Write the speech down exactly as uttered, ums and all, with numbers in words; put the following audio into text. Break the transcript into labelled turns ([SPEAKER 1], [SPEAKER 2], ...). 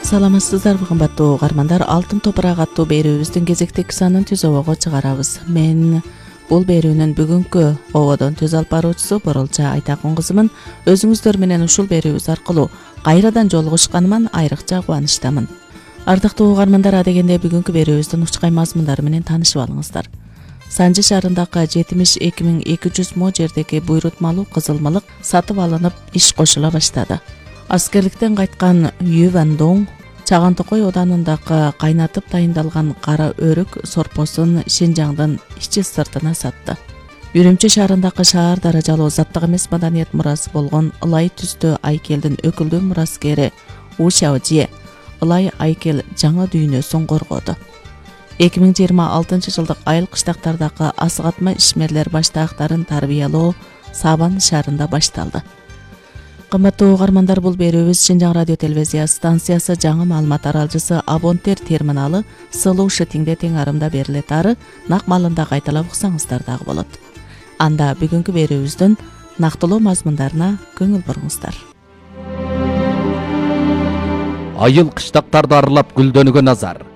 [SPEAKER 1] Саламатсыздарбы кымбаттуу угармандар, Алтын топурак аттуу берүүбүздүн кезектеги санын түз обого чыгарабыз. Мен бул берүүнүн бүгүнкү ободон түз алып баруучусу Боролча Айтакын кызымын. Өзүңүздөр менен ушул берүүбүз аркылуу кайрадан жолугушканыман айрыкча кубанычтамын. Ардактуу угармандар, адегенде бүгүнкү берүүбүздүн учкай мазмундары менен таанышып алыңыздар. Санжы шаарындагы жетимиш эки миң эки жүз мо жердеги буйрутмалуу кызылмылык сатып алынып иш кошула баштады. Аскерликтен кайткан Юван Дong Чаган Токой оданындагы кайнатып дайындалган кара өрүк сорпосун Шинжаңдын ичи сыртына сатты. Үрүмчү шаарындагы шаар даражалуу заттык эмес маданият мурасы болгон ылай түстүү айкелдин өкүлдүү мураскери У Шаожи ылай айкел жаңы дүйнөсүн коргоду. эки миң жыйырма алтынчы жылдык айыл кыштактардагы асыгатма ишмерлер баштаактарын тарбиялоо Сабан шаарында башталды. Кымбаттуу угармандар, бул берүүбүз Шинжаң радио телевизия станциясы жаңы маалымат аралжысы Абонтер терминалы Сылуу Шытиңде тең арымда берилет ары нак маалында кайталап уксаңыздар дагы болот. Анда бүгүнкү берүүбүздүн нактылуу мазмундарына көңүл буруңуздар.
[SPEAKER 2] Айыл кыштактарды аралап гүлдөнүүгө назар.